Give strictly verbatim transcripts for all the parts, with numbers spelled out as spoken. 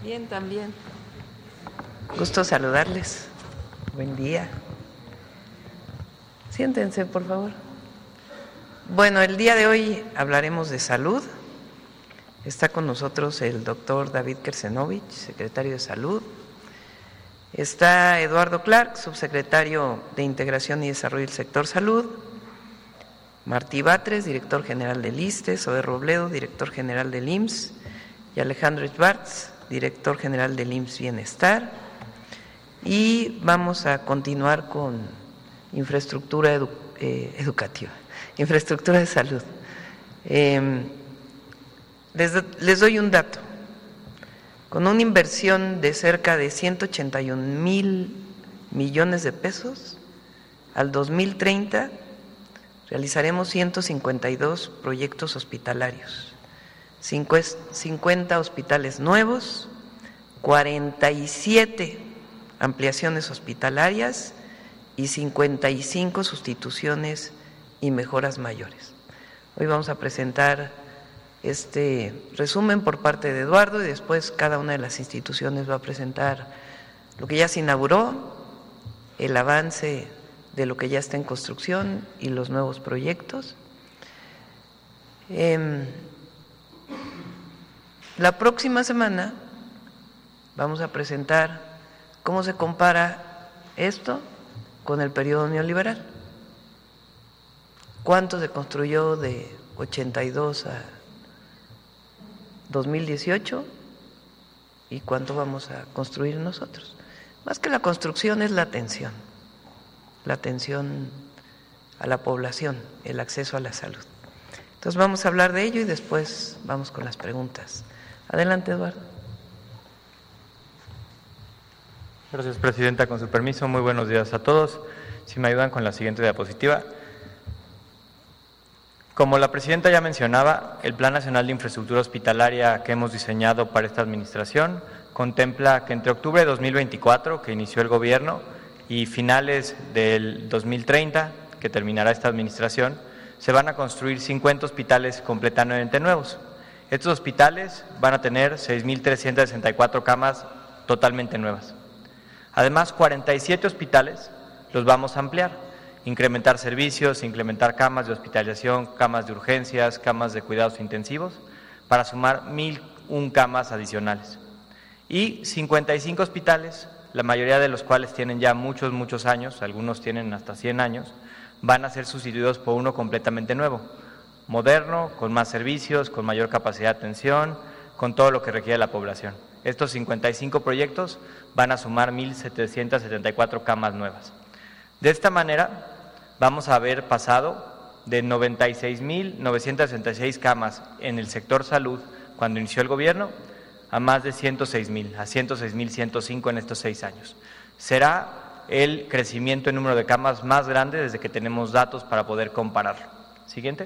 Bien, también. Gusto saludarles. Buen día. Siéntense, por favor. Bueno, el día de hoy hablaremos de salud. Está con nosotros el doctor David Kersenovich, secretario de Salud. Está Eduardo Clark, subsecretario de Integración y Desarrollo del Sector Salud. Martí Batres, director general del ISSSTE. Zoe Robledo, director general del I M S S. Y Alejandro Schwartz, director general del I M S S Bienestar. Y vamos a continuar con infraestructura edu eh, educativa, infraestructura de salud. Eh, les, les doy un dato. Con una inversión de cerca de ciento ochenta y un mil millones de pesos, al dos mil treinta realizaremos ciento cincuenta y dos proyectos hospitalarios. cincuenta hospitales nuevos, cuarenta y siete ampliaciones hospitalarias y cincuenta y cinco sustituciones y mejoras mayores. Hoy vamos a presentar este resumen por parte de Eduardo y después cada una de las instituciones va a presentar lo que ya se inauguró, el avance de lo que ya está en construcción y los nuevos proyectos. Eh, La próxima semana vamos a presentar cómo se compara esto con el periodo neoliberal. ¿Cuánto se construyó de ochenta y dos a dos mil dieciocho y cuánto vamos a construir nosotros? Más que la construcción es la atención, la atención a la población, el acceso a la salud. Entonces vamos a hablar de ello y después vamos con las preguntas. Adelante, Eduardo. Gracias, Presidenta. Con su permiso, muy buenos días a todos. Si me ayudan con la siguiente diapositiva. Como la Presidenta ya mencionaba, el Plan Nacional de Infraestructura Hospitalaria que hemos diseñado para esta administración contempla que entre octubre de dos mil veinticuatro, que inició el Gobierno, y finales del dos mil treinta, que terminará esta administración, se van a construir cincuenta hospitales completamente nuevos. Estos hospitales van a tener seis mil trescientas sesenta y cuatro camas totalmente nuevas. Además, cuarenta y siete hospitales los vamos a ampliar, incrementar servicios, incrementar camas de hospitalización, camas de urgencias, camas de cuidados intensivos, para sumar mil una camas adicionales. Y cincuenta y cinco hospitales, la mayoría de los cuales tienen ya muchos, muchos años, algunos tienen hasta cien años, van a ser sustituidos por uno completamente nuevo, moderno, con más servicios, con mayor capacidad de atención, con todo lo que requiere la población. Estos cincuenta y cinco proyectos van a sumar mil setecientas setenta y cuatro camas nuevas. De esta manera, vamos a haber pasado de noventa y seis mil novecientas sesenta y seis camas en el sector salud cuando inició el Gobierno a más de ciento seis mil, a ciento seis mil ciento cinco en estos seis años. Será el crecimiento en número de camas más grande desde que tenemos datos para poder compararlo. Siguiente.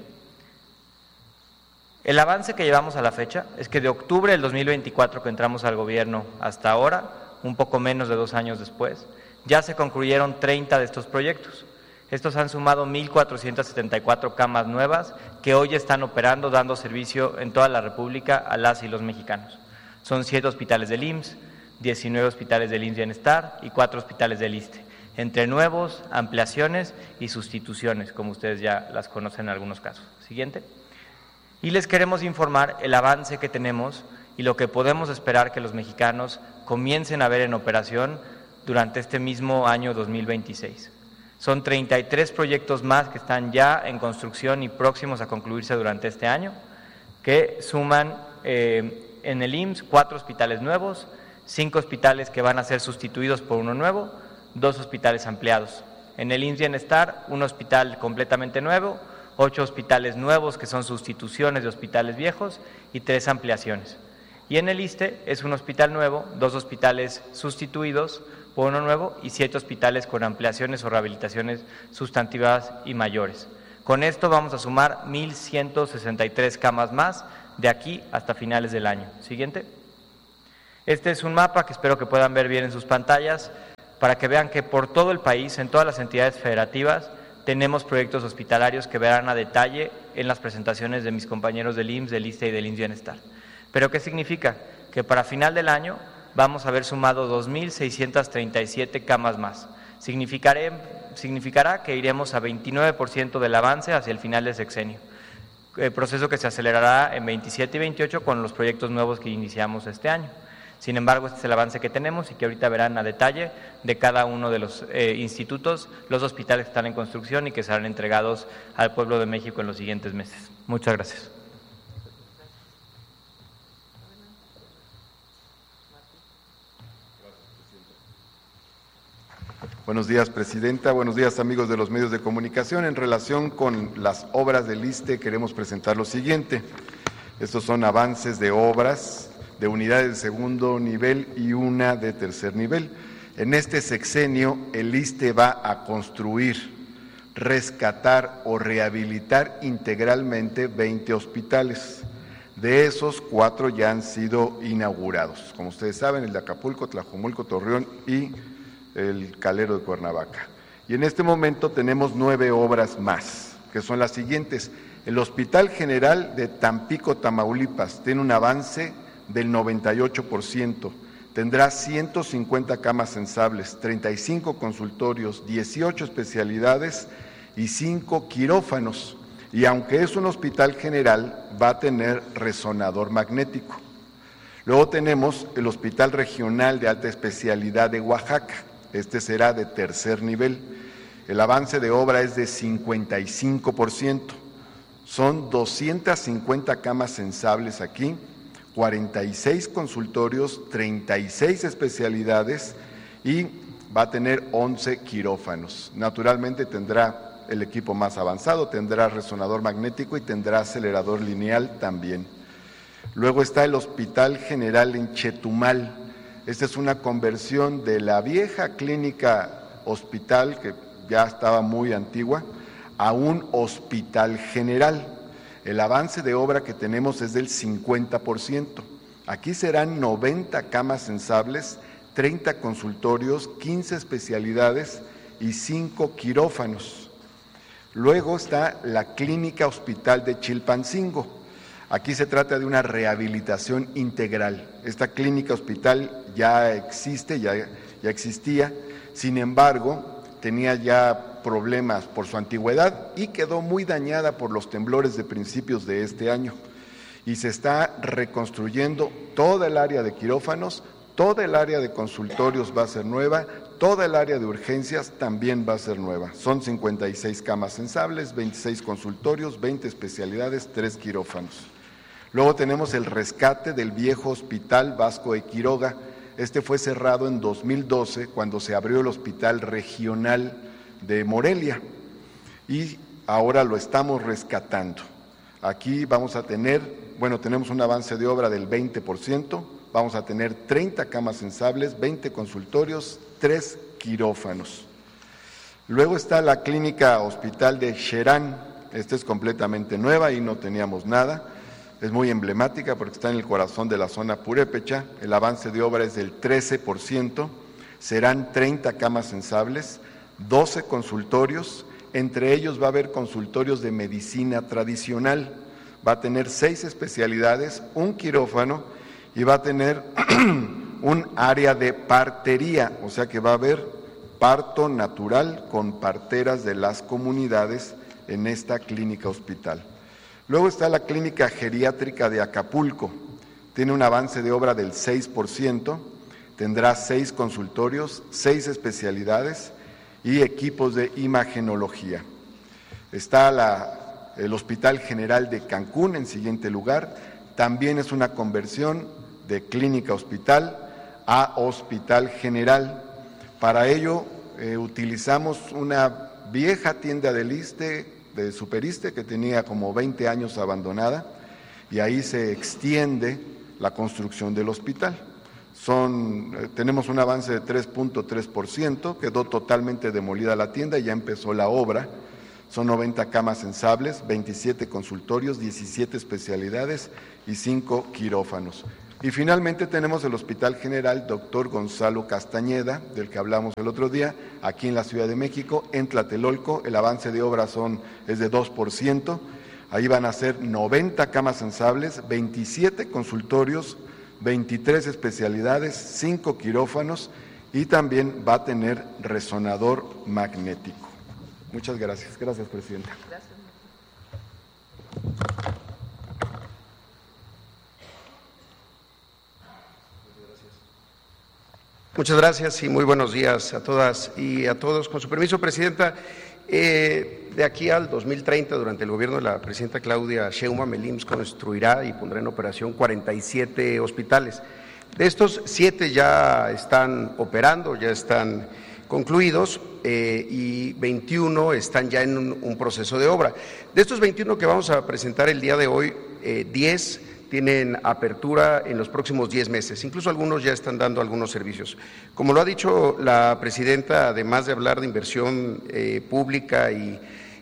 El avance que llevamos a la fecha es que de octubre del dos mil veinticuatro que entramos al Gobierno hasta ahora, un poco menos de dos años después, ya se concluyeron treinta de estos proyectos. Estos han sumado mil cuatrocientas setenta y cuatro camas nuevas que hoy están operando, dando servicio en toda la República a las y los mexicanos. Son siete hospitales del I M S S, diecinueve hospitales del I M S S Bienestar y cuatro hospitales del ISSSTE, entre nuevos, ampliaciones y sustituciones, como ustedes ya las conocen en algunos casos. Siguiente. Y les queremos informar el avance que tenemos y lo que podemos esperar que los mexicanos comiencen a ver en operación durante este mismo año dos mil veintiséis. Son treinta y tres proyectos más que están ya en construcción y próximos a concluirse durante este año, que suman eh, en el I M S S cuatro hospitales nuevos, cinco hospitales que van a ser sustituidos por uno nuevo, dos hospitales ampliados. En el I M S S Bienestar, un hospital completamente nuevo, ocho hospitales nuevos que son sustituciones de hospitales viejos y tres ampliaciones. Y en el ISSSTE es un hospital nuevo, dos hospitales sustituidos por uno nuevo y siete hospitales con ampliaciones o rehabilitaciones sustantivas y mayores. Con esto vamos a sumar mil ciento sesenta y tres camas más de aquí hasta finales del año. Siguiente. Este es un mapa que espero que puedan ver bien en sus pantallas para que vean que por todo el país, en todas las entidades federativas, tenemos proyectos hospitalarios que verán a detalle en las presentaciones de mis compañeros del I M S S, del ISSSTE y del I M S S Bienestar. ¿Pero qué significa? que para final del año vamos a haber sumado dos mil seiscientas treinta y siete camas más. Significaré, significará que iremos a veintinueve por ciento del avance hacia el final del sexenio, el proceso que se acelerará en veintisiete y veintiocho con los proyectos nuevos que iniciamos este año. Sin embargo, este es el avance que tenemos y que ahorita verán a detalle de cada uno de los eh, institutos, los hospitales que están en construcción y que serán entregados al pueblo de México en los siguientes meses. Muchas gracias. Buenos días, Presidenta. Buenos días, amigos de los medios de comunicación. En relación con las obras del ISSSTE, queremos presentar lo siguiente. Estos son avances de obras de unidades de segundo nivel y una de tercer nivel. En este sexenio, el ISSSTE va a construir, rescatar o rehabilitar integralmente veinte hospitales. De esos, cuatro ya han sido inaugurados. Como ustedes saben, el de Acapulco, Tlajomulco, Torreón y el Calero de Cuernavaca. Y en este momento tenemos nueve obras más, que son las siguientes. El Hospital General de Tampico, Tamaulipas, tiene un avance del noventa y ocho por ciento. Tendrá ciento cincuenta camas sensables, treinta y cinco consultorios, dieciocho especialidades y cinco quirófanos. Y aunque es un hospital general, va a tener resonador magnético. Luego tenemos el Hospital Regional de Alta Especialidad de Oaxaca. Este será de tercer nivel. El avance de obra es de cincuenta y cinco por ciento. Son doscientas cincuenta camas sensables aquí, cuarenta y seis consultorios, treinta y seis especialidades y va a tener once quirófanos. Naturalmente tendrá el equipo más avanzado, tendrá resonador magnético y tendrá acelerador lineal también. Luego está el Hospital General en Chetumal. Esta es una conversión de la vieja clínica hospital, que ya estaba muy antigua, a un hospital general. El avance de obra que tenemos es del cincuenta por ciento. Aquí serán noventa camas sensables, treinta consultorios, quince especialidades y cinco quirófanos. Luego está la Clínica Hospital de Chilpancingo. Aquí se trata de una rehabilitación integral. Esta clínica hospital ya existe, ya, ya existía, sin embargo, tenía ya problemas por su antigüedad y quedó muy dañada por los temblores de principios de este año. Y se está reconstruyendo toda el área de quirófanos, toda el área de consultorios va a ser nueva, toda el área de urgencias también va a ser nueva. Son cincuenta y seis camas sensables, veintiséis consultorios, veinte especialidades, tres quirófanos. Luego tenemos el rescate del viejo Hospital Vasco de Quiroga. Este fue cerrado en dos mil doce cuando se abrió el Hospital Regional de Morelia y ahora lo estamos rescatando. Aquí vamos a tener, bueno, tenemos un avance de obra del veinte por ciento, vamos a tener treinta camas sensables, veinte consultorios, tres quirófanos. Luego está la Clínica Hospital de Xerán. Esta es completamente nueva y no teníamos nada. Es muy emblemática porque está en el corazón de la zona purépecha. El avance de obra es del trece por ciento, serán treinta camas sensables, doce consultorios, entre ellos va a haber consultorios de medicina tradicional, va a tener seis especialidades, un quirófano y va a tener un área de partería, o sea que va a haber parto natural con parteras de las comunidades en esta clínica hospital. Luego está la Clínica Geriátrica de Acapulco, tiene un avance de obra del seis por ciento, tendrá seis consultorios, seis especialidades y equipos de imagenología. Está la, el Hospital General de Cancún en siguiente lugar, también es una conversión de clínica hospital a hospital general. Para ello eh, utilizamos una vieja tienda del ISSSTE, de Superiste, que tenía como veinte años abandonada, y ahí se extiende la construcción del hospital. Son, eh, tenemos un avance de tres punto tres por ciento, quedó totalmente demolida la tienda y ya empezó la obra. Son noventa camas sensables, veintisiete consultorios, diecisiete especialidades y cinco quirófanos. Y finalmente tenemos el Hospital General Doctor Gonzalo Castañeda, del que hablamos el otro día, aquí en la Ciudad de México, en Tlatelolco. El avance de obra son, es de dos por ciento. Ahí van a ser noventa camas sensables, veintisiete consultorios, veintitrés especialidades, cinco quirófanos y también va a tener resonador magnético. Muchas gracias. Gracias, Presidenta. Gracias. Muchas gracias y muy buenos días a todas y a todos. Con su permiso, Presidenta, eh, de aquí al dos mil treinta, durante el gobierno de la Presidenta Claudia Sheinbaum, el I M S S construirá y pondrá en operación cuarenta y siete hospitales. De estos, siete ya están operando, ya están concluidos eh, y veintiuno están ya en un, un proceso de obra. De estos veintiuno que vamos a presentar el día de hoy, eh, diez tienen apertura en los próximos diez meses, incluso algunos ya están dando algunos servicios. Como lo ha dicho la Presidenta, además de hablar de inversión eh, pública y,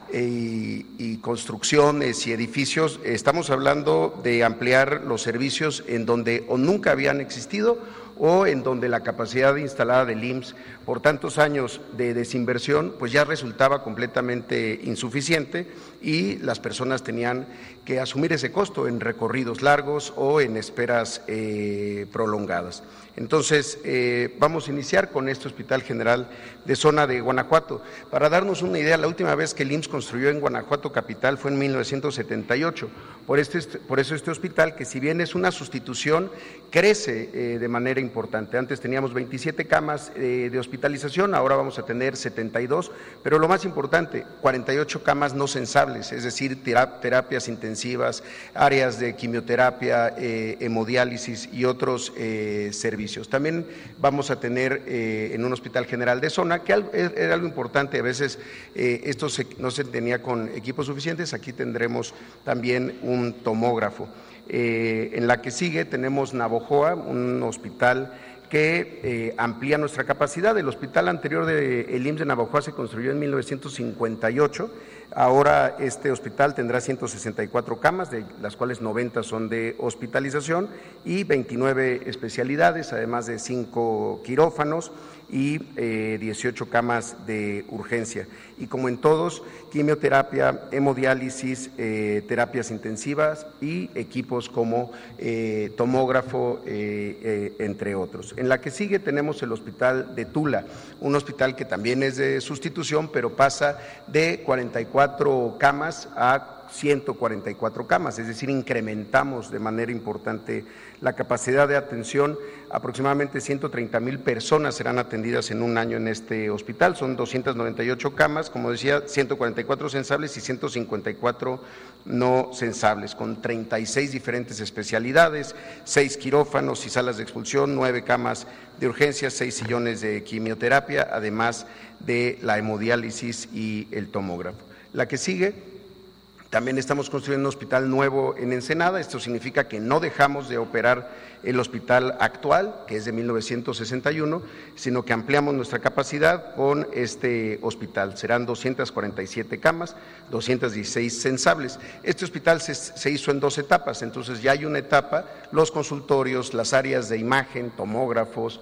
y, y construcciones y edificios, estamos hablando de ampliar los servicios en donde o nunca habían existido o en donde la capacidad instalada del I M S S por tantos años de desinversión pues ya resultaba completamente insuficiente y las personas tenían que asumir ese costo en recorridos largos o en esperas eh, prolongadas. Entonces, eh, vamos a iniciar con este Hospital General de Zona de Guanajuato. Para darnos una idea, la última vez que el I M S S construyó en Guanajuato capital fue en mil novecientos setenta y ocho. Por, este, por eso este hospital, que si bien es una sustitución, crece eh, de manera importante. Antes teníamos veintisiete camas eh, de hospitalización, ahora vamos a tener setenta y dos, pero lo más importante, cuarenta y ocho camas no sensables, es decir, terapias intensivas, áreas de quimioterapia, eh, hemodiálisis y otros eh, servicios. También vamos a tener eh, en un hospital general de zona, que era algo importante, a veces eh, esto se, no se tenía con equipos suficientes, aquí tendremos también un tomógrafo. Eh, en la que sigue tenemos Navojoa, un hospital que eh, amplía nuestra capacidad. El hospital anterior del I M S S de Navojoa se construyó en mil novecientos cincuenta y ocho, ahora este hospital tendrá ciento sesenta y cuatro camas, de las cuales noventa son de hospitalización y veintinueve especialidades, además de cinco quirófanos y eh, dieciocho camas de urgencia. Y como en todos, quimioterapia, hemodiálisis, eh, terapias intensivas y equipos como eh, tomógrafo, eh, eh, entre otros. En la que sigue tenemos el Hospital de Tula, un hospital que también es de sustitución, pero pasa de cuarenta y cuatro camas a ciento cuarenta y cuatro camas, es decir, incrementamos de manera importante la capacidad de atención. Aproximadamente ciento treinta mil personas serán atendidas en un año en este hospital, son doscientas noventa y ocho camas, como decía, ciento cuarenta y cuatro sensables y ciento cincuenta y cuatro no sensables, con treinta y seis diferentes especialidades, seis quirófanos y salas de expulsión, nueve camas de urgencia, seis sillones de quimioterapia, además de la hemodiálisis y el tomógrafo. La que sigue. También estamos construyendo un hospital nuevo en Ensenada, esto significa que no dejamos de operar el hospital actual, que es de mil novecientos sesenta y uno, sino que ampliamos nuestra capacidad con este hospital. Serán doscientas cuarenta y siete camas, doscientas dieciséis sensables. Este hospital se, se hizo en dos etapas, entonces ya hay una etapa, los consultorios, las áreas de imagen, tomógrafos,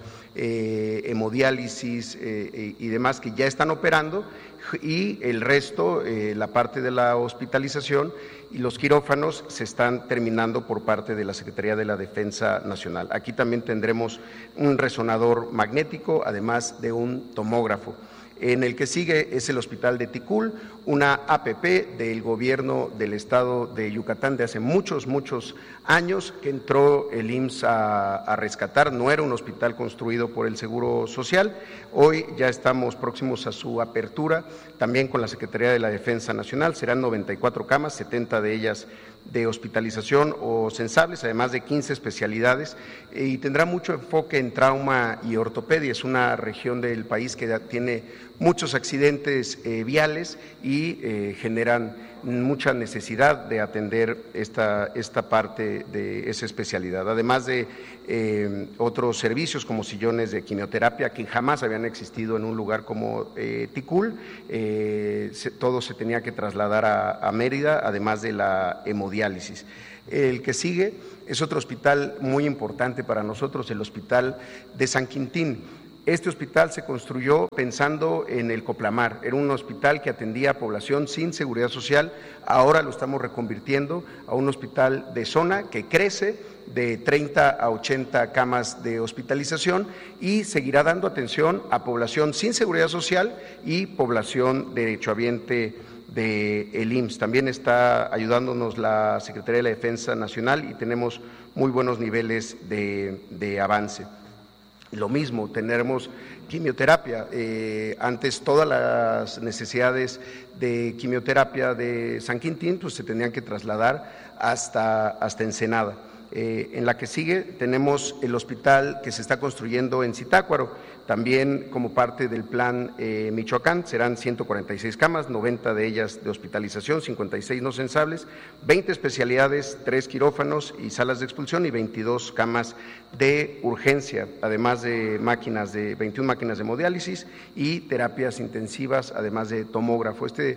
eh, hemodiálisis eh, y demás que ya están operando, y el resto, eh, la parte de la hospitalización y los quirófanos se están terminando por parte de la Secretaría de la Defensa Nacional. Aquí también tendremos un resonador magnético, además de un tomógrafo. En el que sigue es el Hospital de Ticul, una A P P del gobierno del estado de Yucatán de hace muchos, muchos años, que entró el I M S S a, a rescatar. No era un hospital construido por el Seguro Social, hoy ya estamos próximos a su apertura, también con la Secretaría de la Defensa Nacional, serán noventa y cuatro camas, setenta de ellas de hospitalización o sensables, además de quince especialidades, y tendrá mucho enfoque en trauma y ortopedia. Es una región del país que tiene muchos accidentes eh, viales y eh, generan mucha necesidad de atender esta, esta parte de esa especialidad, además de eh, otros servicios como sillones de quimioterapia que jamás habían existido en un lugar como eh, Ticul. Eh, se, todo se tenía que trasladar a, a Mérida, además de la hemodiálisis. El que sigue es otro hospital muy importante para nosotros, el Hospital de San Quintín. Este hospital se construyó pensando en el Coplamar, era un hospital que atendía a población sin seguridad social, ahora lo estamos reconvirtiendo a un hospital de zona que crece de treinta a ochenta camas de hospitalización y seguirá dando atención a población sin seguridad social y población derechohabiente del I M S S. También está ayudándonos la Secretaría de la Defensa Nacional y tenemos muy buenos niveles de, de avance. Lo mismo, tenemos quimioterapia. Eh, antes todas las necesidades de quimioterapia de San Quintín pues, se tenían que trasladar hasta, hasta Ensenada. Eh, en la que sigue tenemos el hospital que se está construyendo en Zitácuaro, también como parte del plan eh, Michoacán, serán ciento cuarenta y seis camas, noventa de ellas de hospitalización, cincuenta y seis no censables, veinte especialidades, tres quirófanos y salas de expulsión y veintidós camas de urgencia, además de máquinas de veintiuna máquinas de hemodiálisis y terapias intensivas, además de tomógrafo. Este,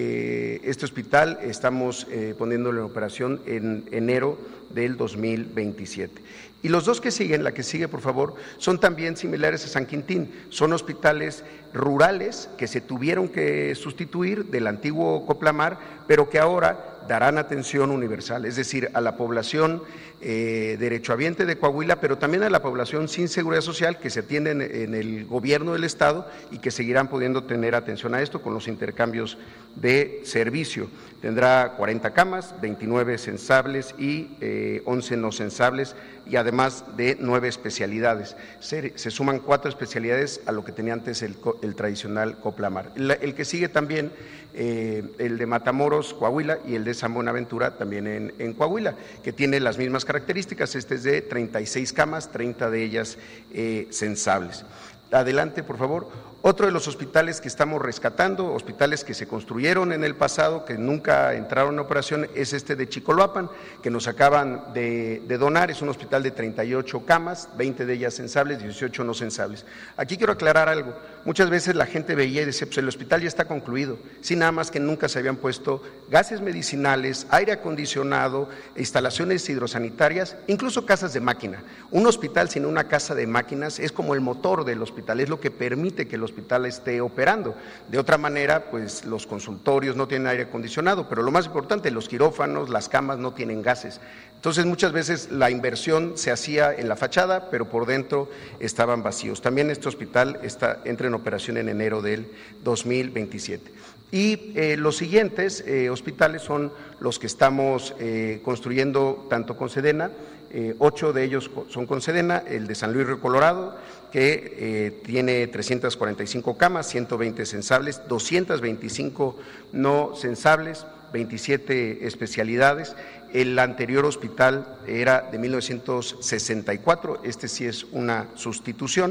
eh, este hospital estamos eh, poniéndolo en operación en enero del dos mil veintisiete. Y los dos que siguen, la que sigue por favor, son también similares a San Quintín, son hospitales rurales que se tuvieron que sustituir del antiguo Coplamar, pero que ahora darán atención universal, es decir, a la población eh, derechohabiente de Coahuila, pero también a la población sin seguridad social que se atiende en, en el gobierno del Estado y que seguirán pudiendo tener atención a esto con los intercambios de servicio. Tendrá cuarenta camas, veintinueve censables y eh, once no censables y además de nueve especialidades. Se, se suman cuatro especialidades a lo que tenía antes el, el tradicional Coplamar. El, el que sigue también, eh, el de Matamoros, Coahuila, y el de San Buenaventura, también en, en Coahuila, que tiene las mismas características. Este es de treinta y seis camas, treinta de ellas eh, censables. Adelante, por favor. Otro de los hospitales que estamos rescatando, hospitales que se construyeron en el pasado, que nunca entraron en operación, es este de Chicoloapan, que nos acaban de, de donar. Es un hospital de treinta y ocho camas, veinte de ellas censables, dieciocho no censables. Aquí quiero aclarar algo. Muchas veces la gente veía y decía, pues el hospital ya está concluido. Sí, nada más que nunca se habían puesto gases medicinales, aire acondicionado, instalaciones hidrosanitarias, incluso casas de máquina. Un hospital sin una casa de máquinas es como el motor del hospital, es lo que permite que el hospital esté operando. De otra manera, pues los consultorios no tienen aire acondicionado, pero lo más importante, los quirófanos, las camas no tienen gases. Entonces, muchas veces la inversión se hacía en la fachada, pero por dentro estaban vacíos. También este hospital está, entra en operación en enero del dos mil veintisiete. Y eh, los siguientes eh, hospitales son los que estamos eh, construyendo tanto con Sedena, eh, ocho de ellos son con Sedena, el de San Luis Río Colorado, que eh, tiene trescientas cuarenta y cinco camas, ciento veinte censables, doscientas veinticinco no censables, veintisiete especialidades. El anterior hospital era de mil novecientos sesenta y cuatro, este sí es una sustitución.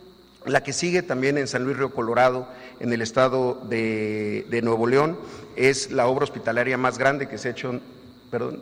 La que sigue también en San Luis Río Colorado, en el estado de, de Nuevo León, es la obra hospitalaria más grande que se ha hecho, perdón,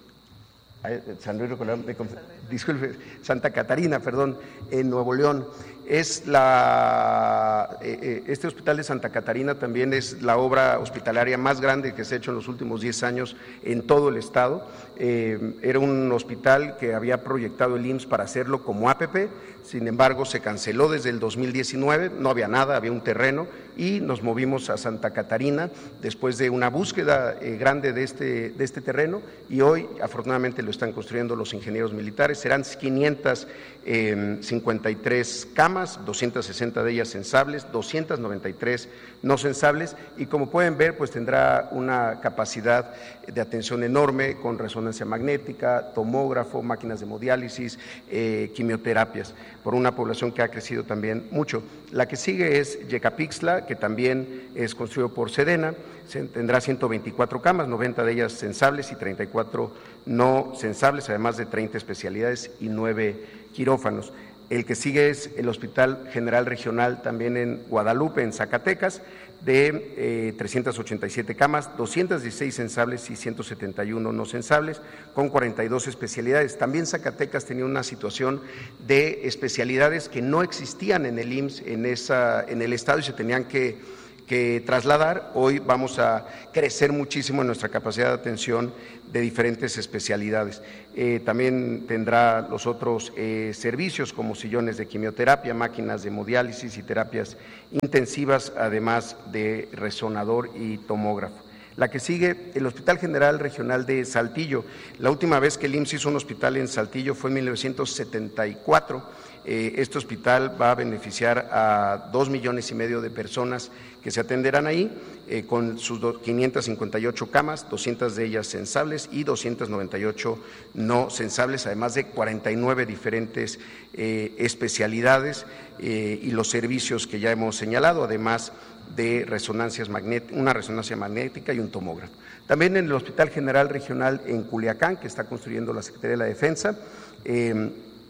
San Luis Río Colorado, disculpe, Santa Catarina, perdón, en Nuevo León. Es la, eh, este hospital de Santa Catarina también es la obra hospitalaria más grande que se ha hecho en los últimos diez años en todo el estado. Eh, era un hospital que había proyectado el I M S S para hacerlo como A P P, sin embargo se canceló desde el dos mil diecinueve, no había nada, había un terreno y nos movimos a Santa Catarina después de una búsqueda eh, grande de este, de este terreno y hoy afortunadamente lo están construyendo los ingenieros militares. Serán quinientas cincuenta y tres camas, doscientas sesenta de ellas censables, doscientas noventa y tres no censables y como pueden ver pues tendrá una capacidad de atención enorme con resonancia magnética, tomógrafo, máquinas de hemodiálisis, eh, quimioterapias, por una población que ha crecido también mucho. La que sigue es Yecapixtla, que también es construido por Sedena, tendrá ciento veinticuatro camas, noventa de ellas censables y treinta y cuatro no censables, además de treinta especialidades y nueve quirófanos. El que sigue es el Hospital General Regional, también en Guadalupe, en Zacatecas, de eh, trescientas ochenta y siete camas, doscientas dieciséis censables y ciento setenta y uno no censables, con cuarenta y dos especialidades. También Zacatecas tenía una situación de especialidades que no existían en el I M S S, en, esa, en el estado y se tenían que, que trasladar. Hoy vamos a crecer muchísimo en nuestra capacidad de atención de diferentes especialidades. Eh, también tendrá los otros eh, servicios como sillones de quimioterapia, máquinas de hemodiálisis y terapias intensivas, además de resonador y tomógrafo. La que sigue, el Hospital General Regional de Saltillo. La última vez que el I M S S hizo un hospital en Saltillo fue en mil novecientos setenta y cuatro. Eh, este hospital va a beneficiar a dos millones y medio de personas que se atenderán ahí, eh, con sus quinientas cincuenta y ocho camas, doscientas de ellas sensables y doscientas noventa y ocho no sensables, además de cuarenta y nueve diferentes eh, especialidades eh, y los servicios que ya hemos señalado, además de resonancias magnéticas, una resonancia magnética y un tomógrafo. También en el Hospital General Regional en Culiacán, que está construyendo la Secretaría de la Defensa, eh,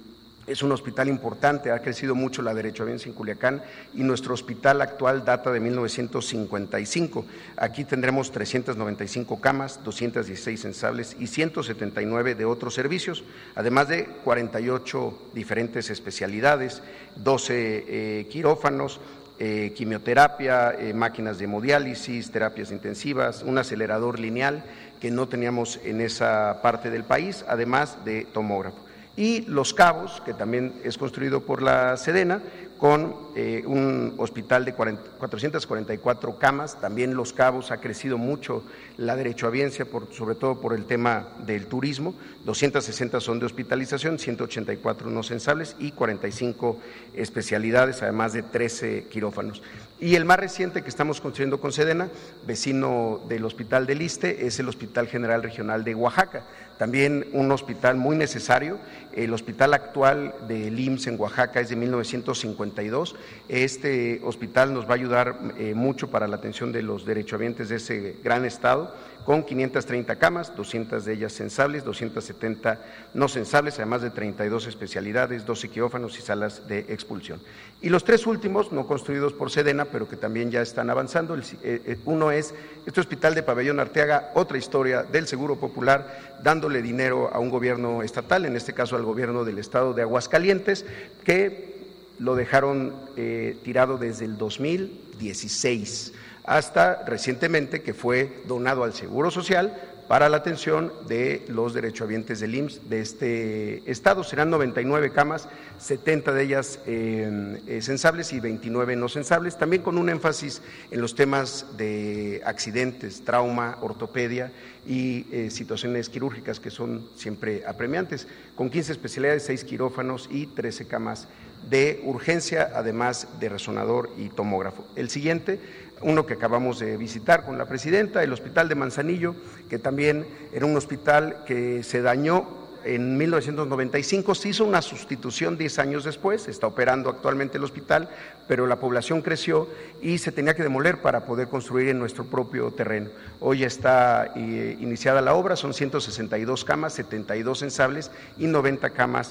es un hospital importante, ha crecido mucho la derechohabiencia en Culiacán y nuestro hospital actual data de mil novecientos cincuenta y cinco. Aquí tendremos trescientas noventa y cinco camas, doscientas dieciséis sensables y ciento setenta y nueve de otros servicios, además de cuarenta y ocho diferentes especialidades, doce eh, quirófanos, Eh, quimioterapia, eh, máquinas de hemodiálisis, terapias intensivas, un acelerador lineal que no teníamos en esa parte del país, además de tomógrafo. Y Los Cabos, que también es construido por la Sedena, con eh, un hospital de cuatrocientas cuarenta y cuatro camas. También Los Cabos ha crecido mucho la derechohabiencia, por, sobre todo por el tema del turismo. doscientas sesenta son de hospitalización, ciento ochenta y cuatro no sensables y cuarenta y cinco especialidades, además de trece quirófanos. Y el más reciente que estamos construyendo con Sedena, vecino del Hospital del Iste, es el Hospital General Regional de Oaxaca. También un hospital muy necesario. El hospital actual del I M S S en Oaxaca es de mil novecientos cincuenta y dos. Este hospital nos va a ayudar eh, mucho para la atención de los derechohabientes de ese gran estado, con quinientas treinta camas, doscientas de ellas sensables, doscientas setenta no sensables, además de treinta y dos especialidades, doce quirófanos y salas de expulsión. Y los tres últimos, no construidos por Sedena, pero que también ya están avanzando. El, eh, uno es este hospital de Pabellón Arteaga, otra historia del Seguro Popular, dándole dinero a un gobierno estatal, en este caso al gobierno del estado de Aguascalientes, que lo dejaron eh, tirado desde el dos mil dieciséis hasta recientemente, que fue donado al Seguro Social para la atención de los derechohabientes del I M S S de este estado. Serán noventa y nueve camas, setenta de ellas eh, eh, sensables y veintinueve no sensables, también con un énfasis en los temas de accidentes, trauma, ortopedia y eh, situaciones quirúrgicas que son siempre apremiantes, con quince especialidades, seis quirófanos y trece camas de urgencia, además de resonador y tomógrafo. El siguiente, uno que acabamos de visitar con la presidenta, el Hospital de Manzanillo, que también era un hospital que se dañó en mil novecientos noventa y cinco, se hizo una sustitución diez años después, está operando actualmente el hospital, pero la población creció y se tenía que demoler para poder construir en nuestro propio terreno. Hoy está eh, iniciada la obra, son ciento sesenta y dos camas, setenta y dos sensables y noventa camas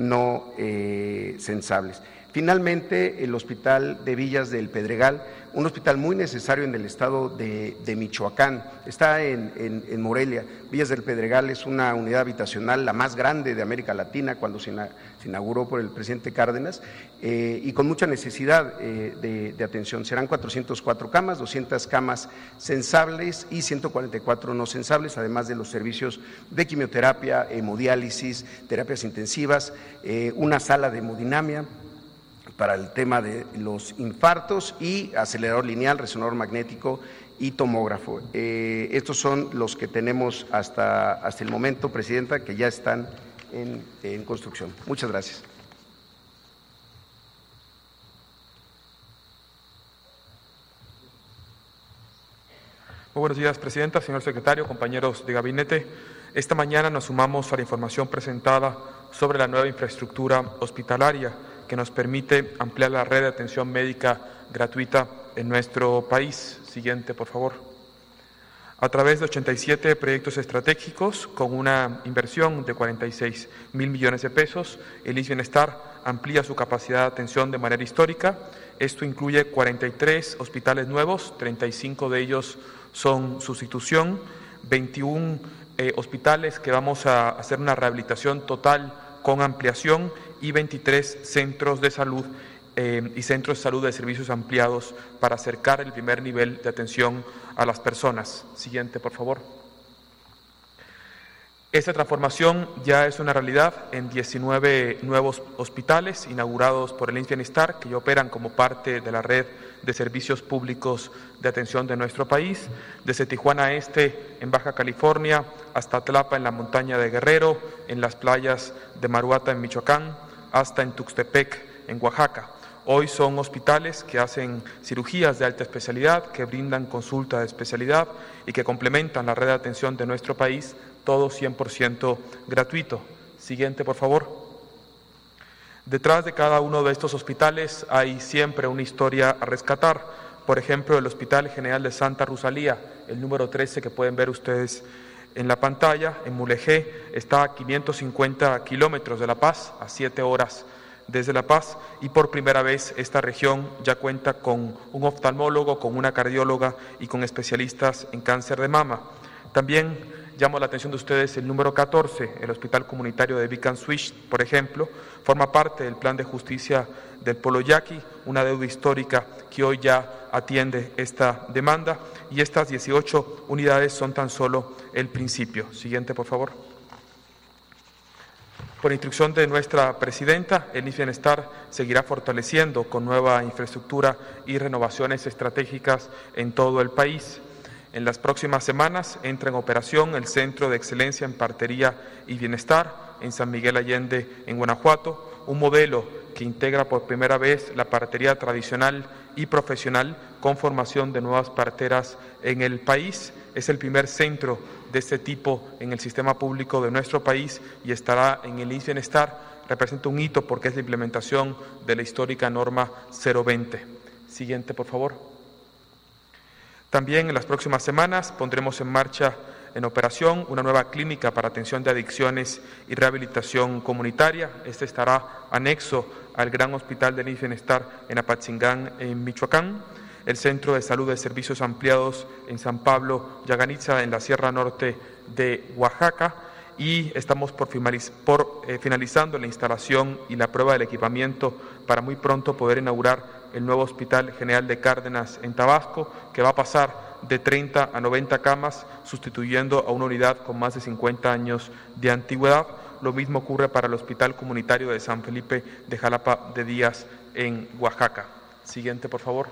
no eh, sensables. Finalmente, el Hospital de Villas del Pedregal, un hospital muy necesario en el estado de, de Michoacán, está en, en, en Morelia. Villas del Pedregal es una unidad habitacional, la más grande de América Latina, cuando se, se inauguró por el presidente Cárdenas, eh, y con mucha necesidad eh, de, de atención. Serán cuatrocientas cuatro camas, doscientas camas sensables y ciento cuarenta y cuatro no sensables, además de los servicios de quimioterapia, hemodiálisis, terapias intensivas, eh, una sala de hemodinamia para el tema de los infartos y acelerador lineal, resonador magnético y tomógrafo. Eh, estos son los que tenemos hasta, hasta el momento, Presidenta, que ya están en, en construcción. Muchas gracias. Muy buenos días, Presidenta, señor Secretario, compañeros de gabinete. Esta mañana nos sumamos a la información presentada sobre la nueva infraestructura hospitalaria que nos permite ampliar la red de atención médica gratuita en nuestro país. Siguiente, por favor. A través de ochenta y siete proyectos estratégicos con una inversión de cuarenta y seis mil millones de pesos, el I S S S Bienestar amplía su capacidad de atención de manera histórica. Esto incluye cuarenta y tres hospitales nuevos, treinta y cinco de ellos son sustitución, veintiún eh, hospitales que vamos a hacer una rehabilitación total con ampliación y veintitrés centros de salud eh, y centros de salud de servicios ampliados para acercar el primer nivel de atención a las personas. Siguiente, por favor. Esta transformación ya es una realidad en diecinueve nuevos hospitales inaugurados por el I N S S Bienestar, que ya operan como parte de la red de servicios públicos de atención de nuestro país, desde Tijuana Este en Baja California hasta Tlapa en la montaña de Guerrero, en las playas de Maruata en Michoacán, hasta en Tuxtepec en Oaxaca. Hoy son hospitales que hacen cirugías de alta especialidad, que brindan consulta de especialidad y que complementan la red de atención de nuestro país, todo cien por ciento gratuito. Siguiente, por favor. Detrás de cada uno de estos hospitales hay siempre una historia a rescatar. Por ejemplo, el Hospital General de Santa Rosalía, el número trece que pueden ver ustedes en la pantalla, en Mulegé, está a quinientos cincuenta kilómetros de La Paz, a siete horas desde La Paz, y por primera vez esta región ya cuenta con un oftalmólogo, con una cardióloga y con especialistas en cáncer de mama. También llamo la atención de ustedes el número catorce, el Hospital Comunitario de Vic and Switch, por ejemplo, forma parte del Plan de Justicia del Polo Yaqui, una deuda histórica que hoy ya atiende esta demanda, y estas dieciocho unidades son tan solo el principio. Siguiente, por favor. Por instrucción de nuestra presidenta, el I N S S Bienestar seguirá fortaleciendo con nueva infraestructura y renovaciones estratégicas en todo el país. En las próximas semanas entra en operación el Centro de Excelencia en Partería y Bienestar en San Miguel Allende, en Guanajuato, un modelo que integra por primera vez la partería tradicional y profesional con formación de nuevas parteras en el país. Es el primer centro de este tipo en el sistema público de nuestro país y estará en el I N S S Bienestar. Representa un hito porque es la implementación de la histórica norma cero veinte. Siguiente, por favor. También en las próximas semanas pondremos en marcha, en operación, una nueva clínica para atención de adicciones y rehabilitación comunitaria. Este estará anexo al Gran Hospital del I N S S Bienestar en Apatzingán, en Michoacán, el Centro de Salud de Servicios Ampliados en San Pablo, Yaganitza, en la Sierra Norte de Oaxaca, y estamos por, finaliz por eh, finalizando la instalación y la prueba del equipamiento para muy pronto poder inaugurar el nuevo Hospital General de Cárdenas en Tabasco, que va a pasar de treinta a noventa camas, sustituyendo a una unidad con más de cincuenta años de antigüedad. Lo mismo ocurre para el Hospital Comunitario de San Felipe de Jalapa de Díaz en Oaxaca. Siguiente, por favor.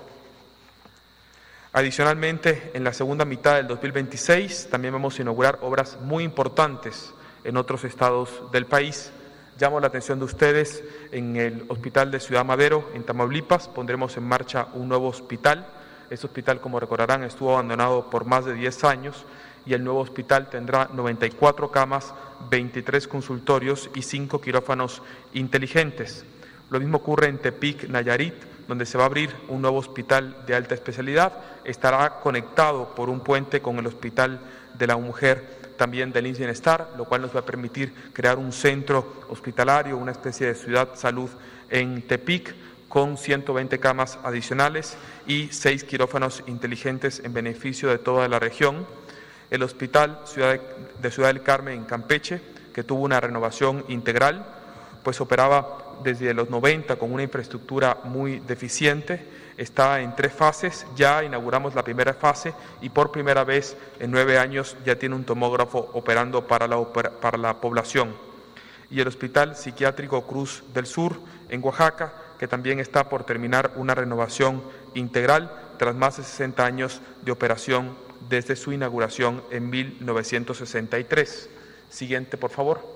Adicionalmente, en la segunda mitad del dos mil veintiséis también vamos a inaugurar obras muy importantes en otros estados del país. Llamo la atención de ustedes en el Hospital de Ciudad Madero, en Tamaulipas. Pondremos en marcha un nuevo hospital. Este hospital, como recordarán, estuvo abandonado por más de diez años y el nuevo hospital tendrá noventa y cuatro camas, veintitrés consultorios y cinco quirófanos inteligentes. Lo mismo ocurre en Tepic, Nayarit, donde se va a abrir un nuevo hospital de alta especialidad. Estará conectado por un puente con el Hospital de la Mujer, también del I N S S Bienestar, lo cual nos va a permitir crear un centro hospitalario, una especie de ciudad salud en Tepic, con ciento veinte camas adicionales y seis quirófanos inteligentes en beneficio de toda la región. El Hospital Ciudad de Ciudad del Carmen en Campeche, que tuvo una renovación integral, pues operaba desde los noventa con una infraestructura muy deficiente. Está en tres fases, ya inauguramos la primera fase y por primera vez en nueve años ya tiene un tomógrafo operando para la, para la población. Y el Hospital Psiquiátrico Cruz del Sur en Oaxaca, que también está por terminar una renovación integral tras más de sesenta años de operación desde su inauguración en mil novecientos sesenta y tres. Siguiente, por favor.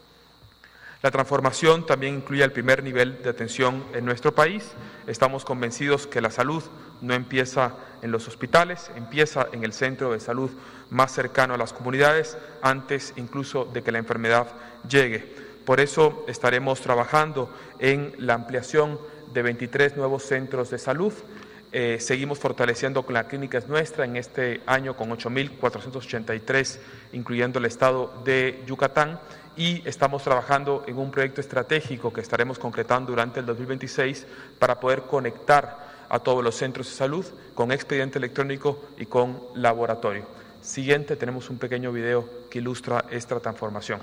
La transformación también incluye el primer nivel de atención en nuestro país. Estamos convencidos que la salud no empieza en los hospitales, empieza en el centro de salud más cercano a las comunidades, antes incluso de que la enfermedad llegue. Por eso estaremos trabajando en la ampliación de veintitrés nuevos centros de salud. Eh, seguimos fortaleciendo con la Clínica Es Nuestra en este año con ocho mil cuatrocientos ochenta y tres, incluyendo el estado de Yucatán, y estamos trabajando en un proyecto estratégico que estaremos concretando durante el dos mil veintiséis para poder conectar a todos los centros de salud con expediente electrónico y con laboratorio. Siguiente, tenemos un pequeño video que ilustra esta transformación.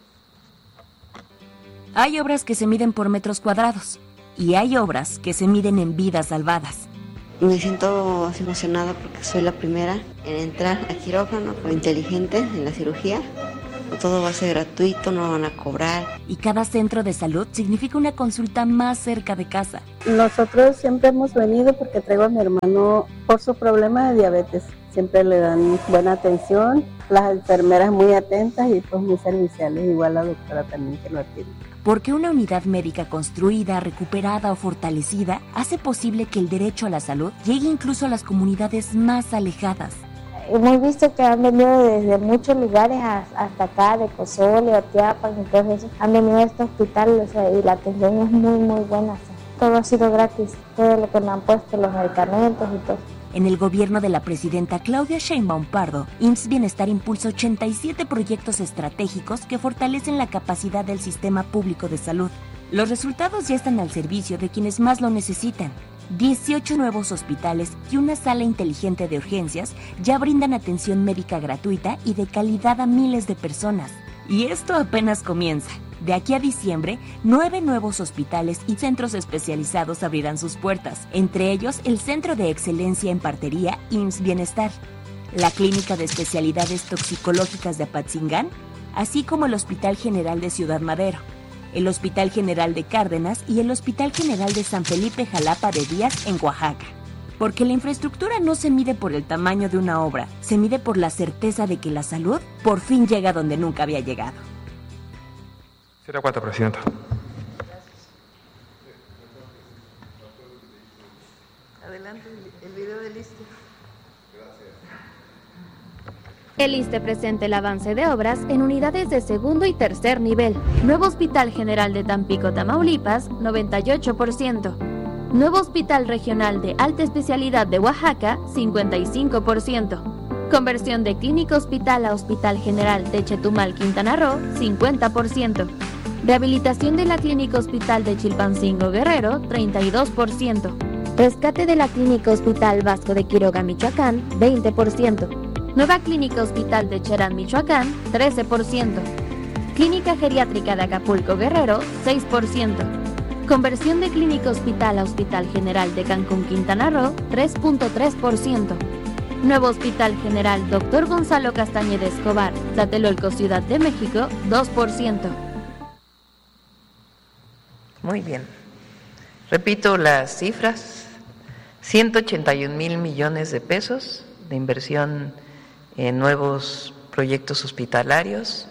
Hay obras que se miden por metros cuadrados y hay obras que se miden en vidas salvadas. Me siento emocionada porque soy la primera en entrar a quirófano con inteligente en la cirugía todo va a ser gratuito, no van a cobrar. Y cada centro de salud significa una consulta más cerca de casa. Nosotros siempre hemos venido porque traigo a mi hermano por su problema de diabetes. Siempre le dan buena atención, las enfermeras muy atentas y pues muy serviciales, igual la doctora también que lo atiende. Porque una unidad médica construida, recuperada o fortalecida hace posible que el derecho a la salud llegue incluso a las comunidades más alejadas. Hemos visto que han venido desde muchos lugares hasta acá, de Pozole, Otiapan y todo eso. Han venido a este hospital, o sea, y la atención es muy, muy buena. O sea, todo ha sido gratis, todo lo que me han puesto, los medicamentos y todo. En el gobierno de la presidenta Claudia Sheinbaum Pardo, I M S S Bienestar impulsa ochenta y siete proyectos estratégicos que fortalecen la capacidad del sistema público de salud. Los resultados ya están al servicio de quienes más lo necesitan. dieciocho nuevos hospitales y una sala inteligente de urgencias ya brindan atención médica gratuita y de calidad a miles de personas. Y esto apenas comienza. De aquí a diciembre, nueve nuevos hospitales y centros especializados abrirán sus puertas, entre ellos el Centro de Excelencia en Partería I M S S Bienestar, la Clínica de Especialidades Toxicológicas de Apatzingán, así como el Hospital General de Ciudad Madero, el Hospital General de Cárdenas y el Hospital General de San Felipe Jalapa de Díaz en Oaxaca. Porque la infraestructura no se mide por el tamaño de una obra, se mide por la certeza de que la salud por fin llega donde nunca había llegado. Sería cuatro, Presidenta. Adelante, el video del ISSSTE. El ISSSTE presenta el avance de obras en unidades de segundo y tercer nivel. Nuevo Hospital General de Tampico, Tamaulipas, noventa y ocho por ciento. Nuevo Hospital Regional de Alta Especialidad de Oaxaca, cincuenta y cinco por ciento. Conversión de Clínica Hospital a Hospital General de Chetumal, Quintana Roo, cincuenta por ciento. Rehabilitación de la Clínica Hospital de Chilpancingo, Guerrero, treinta y dos por ciento. Rescate de la Clínica Hospital Vasco de Quiroga, Michoacán, veinte por ciento. Nueva Clínica Hospital de Cherán, Michoacán, trece por ciento. Clínica Geriátrica de Acapulco, Guerrero, seis por ciento. Conversión de Clínica Hospital a Hospital General de Cancún, Quintana Roo, tres punto tres por ciento. Nuevo Hospital General Doctor Gonzalo Castañeda Escobar, Tlatelolco, Ciudad de México, dos por ciento. Muy bien. Repito las cifras. ciento ochenta y un mil millones de pesos de inversión en nuevos proyectos hospitalarios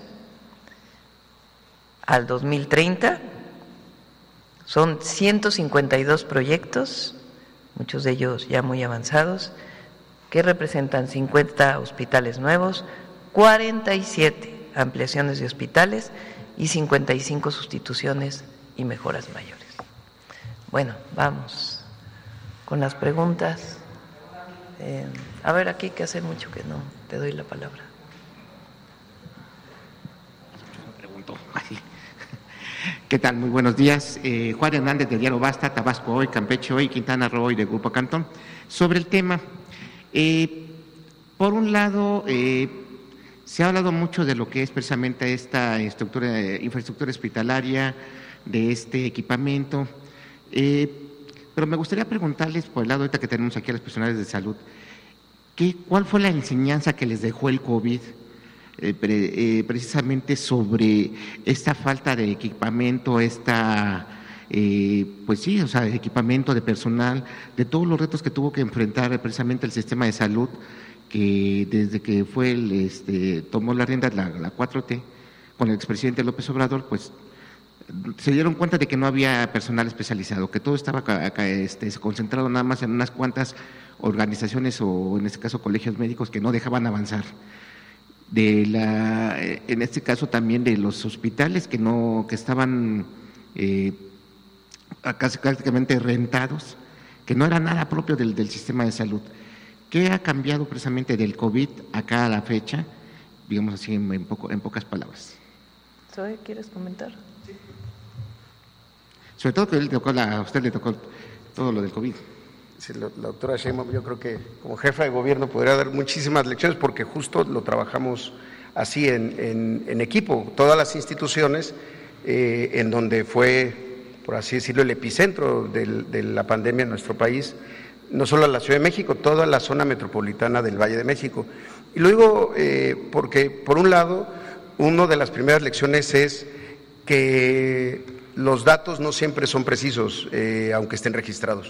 al dos mil treinta. Son ciento cincuenta y dos proyectos, muchos de ellos ya muy avanzados, que representan cincuenta hospitales nuevos, cuarenta y siete ampliaciones de hospitales y cincuenta y cinco sustituciones y mejoras mayores. Bueno, vamos con las preguntas. Eh, a ver, aquí que hace mucho que no te doy la palabra. ¿Qué tal? Muy buenos días. Eh, Juan Hernández de Diario Basta, Tabasco Hoy, Campeche Hoy, Quintana Roo y de Grupo Cantón. Sobre el tema, eh, por un lado, eh, se ha hablado mucho de lo que es precisamente esta estructura, infraestructura hospitalaria, de este equipamiento, eh, pero me gustaría preguntarles, por el lado ahorita que tenemos aquí a los profesionales de salud, ¿qué, ¿cuál fue la enseñanza que les dejó el COVID? Eh, pre, eh, precisamente sobre esta falta de equipamiento, esta, eh, pues sí, o sea, equipamiento de personal, de todos los retos que tuvo que enfrentar precisamente el sistema de salud, que desde que fue el, este, tomó la rienda la, la cuatro T con el expresidente López Obrador, pues se dieron cuenta de que no había personal especializado, que todo estaba acá, acá, este, concentrado nada más en unas cuantas organizaciones o en este caso colegios médicos que no dejaban avanzar. De la, en este caso también de los hospitales que no, que estaban eh, casi prácticamente rentados, que no era nada propio del, del sistema de salud. ¿Qué ha cambiado precisamente del COVID acá a la fecha? Digamos así en, en, poco, en pocas palabras. ¿Zoe, quieres comentar? Sí. Sobre todo que él tocó la, a usted le tocó todo lo del COVID. Sí, la, la doctora Sheinbaum, yo creo que como jefa de gobierno podría dar muchísimas lecciones porque justo lo trabajamos así en, en, en equipo, todas las instituciones eh, en donde fue, por así decirlo, el epicentro del, de la pandemia en nuestro país, no solo la Ciudad de México, toda la zona metropolitana del Valle de México. Y lo digo eh, porque, por un lado, Una de las primeras lecciones es que los datos no siempre son precisos, eh, aunque estén registrados.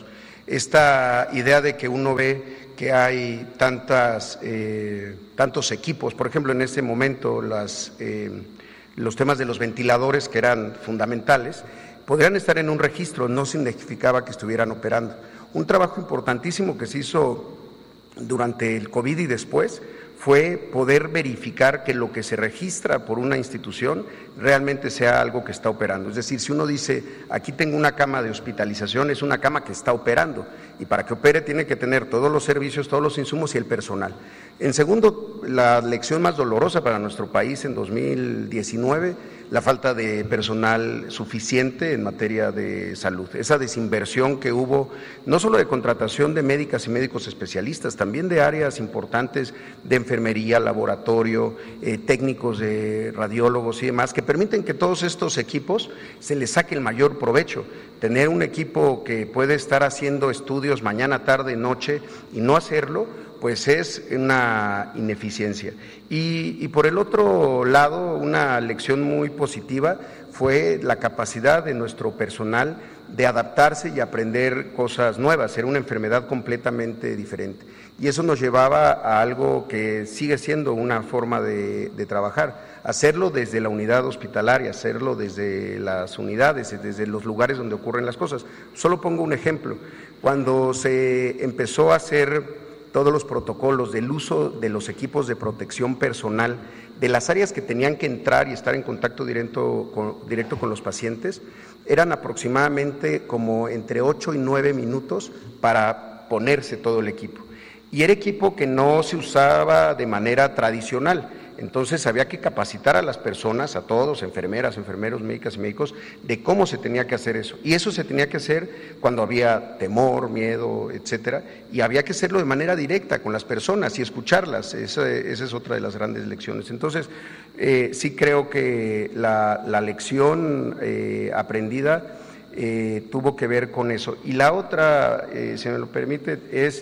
Esta idea de que uno ve que hay tantas, eh, tantos equipos, por ejemplo, en este momento las, eh, los temas de los ventiladores que eran fundamentales, podrían estar en un registro, no significaba que estuvieran operando. Un trabajo importantísimo que se hizo durante el COVID y después fue poder verificar que lo que se registra por una institución realmente sea algo que está operando. Es decir, si uno dice, aquí tengo una cama de hospitalización, es una cama que está operando, y para que opere tiene que tener todos los servicios, todos los insumos y el personal. En segundo, la lección más dolorosa para nuestro país en dos mil diecinueve, la falta de personal suficiente en materia de salud, esa desinversión que hubo, no solo de contratación de médicas y médicos especialistas, también de áreas importantes de enfermería, laboratorio, eh, técnicos de radiólogos y demás, que permiten que todos estos equipos se les saque el mayor provecho. Tener un equipo que puede estar haciendo estudios mañana, tarde, noche y no hacerlo, pues es una ineficiencia. Y, y por el otro lado, una lección muy positiva fue la capacidad de nuestro personal de adaptarse y aprender cosas nuevas. Era una enfermedad completamente diferente. Y eso nos llevaba a algo que sigue siendo una forma de, de trabajar, hacerlo desde la unidad hospitalaria, hacerlo desde las unidades, desde los lugares donde ocurren las cosas. Solo pongo un ejemplo. Cuando se empezó a hacer todos los protocolos del uso de los equipos de protección personal, de las áreas que tenían que entrar y estar en contacto directo con, directo con los pacientes, eran aproximadamente como entre ocho y nueve minutos para ponerse todo el equipo. Y era equipo que no se usaba de manera tradicional. Entonces había que capacitar a las personas, a todos, enfermeras, enfermeros, médicas y médicos, de cómo se tenía que hacer eso. Y eso se tenía que hacer cuando había temor, miedo, etcétera, y había que hacerlo de manera directa con las personas y escucharlas. Esa, esa es otra de las grandes lecciones. Entonces, eh, sí creo que la, la lección eh, aprendida eh, tuvo que ver con eso. Y la otra, eh, si me lo permite, es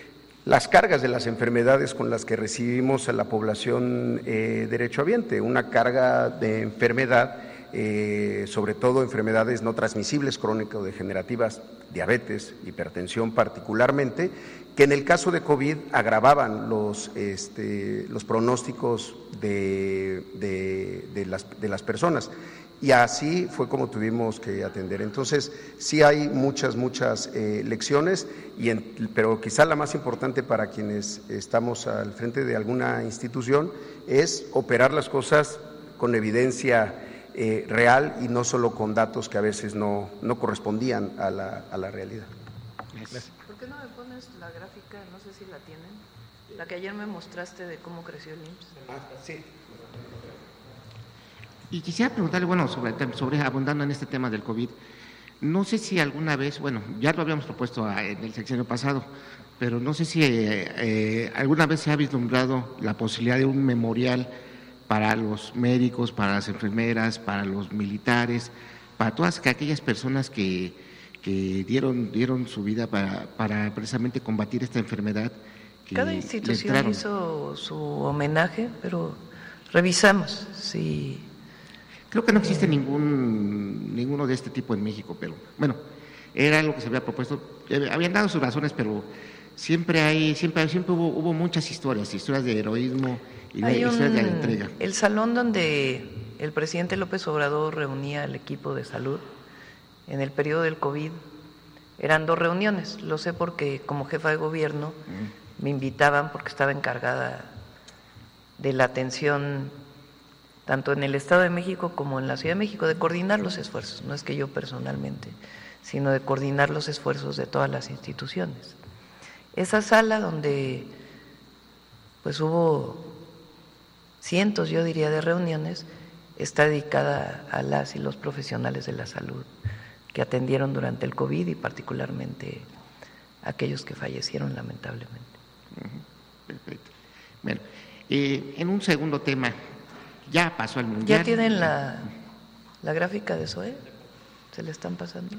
las cargas de las enfermedades con las que recibimos a la población eh, derechohabiente, una carga de enfermedad, eh, sobre todo enfermedades no transmisibles crónico-degenerativas, diabetes, hipertensión particularmente, que en el caso de COVID agravaban los, este, los pronósticos de, de, de, las, de las personas. Y así fue como tuvimos que atender. Entonces, sí hay muchas, muchas eh, lecciones, y en, pero quizá la más importante para quienes estamos al frente de alguna institución es operar las cosas con evidencia eh, real y no solo con datos que a veces no, no correspondían a la, a la realidad. ¿Por qué no me pones la gráfica, no sé si la tienen, la que ayer me mostraste de cómo creció el I M S S? Ah, sí. Y quisiera preguntarle, bueno, sobre, sobre abundando en este tema del COVID, no sé si alguna vez, bueno, ya lo habíamos propuesto en el sexenio pasado, pero no sé si eh, eh, alguna vez se ha vislumbrado la posibilidad de un memorial para los médicos, para las enfermeras, para los militares, para todas aquellas personas que, que dieron, dieron su vida para, para precisamente combatir esta enfermedad. Que Cada institución hizo su homenaje, pero revisamos si… Creo que no existe ningún ninguno de este tipo en México, pero bueno, era algo que se había propuesto. Habían dado sus razones, pero siempre hay, siempre, siempre hubo, hubo muchas historias, historias de heroísmo y de, hay un, historias de la entrega. El salón donde el presidente López Obrador reunía al equipo de salud en el periodo del COVID, eran dos reuniones. Lo sé porque como jefa de gobierno uh-huh. me invitaban porque estaba encargada de la atención tanto en el Estado de México como en la Ciudad de México, de coordinar los esfuerzos, no es que yo personalmente, sino de coordinar los esfuerzos de todas las instituciones. Esa sala donde pues hubo cientos, yo diría, de reuniones, está dedicada a las y los profesionales de la salud que atendieron durante el COVID y particularmente a aquellos que fallecieron lamentablemente. Perfecto. Bueno, eh, en un segundo tema, ya pasó el mundial. ¿Ya tienen la, la gráfica de Zoe? ¿Se le están pasando?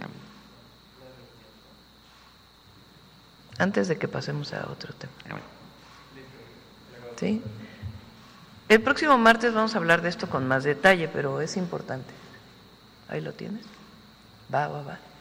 Antes de que pasemos a otro tema. ¿Sí? El próximo martes vamos a hablar de esto con más detalle, pero es importante. Ahí lo tienes. Va, va, va.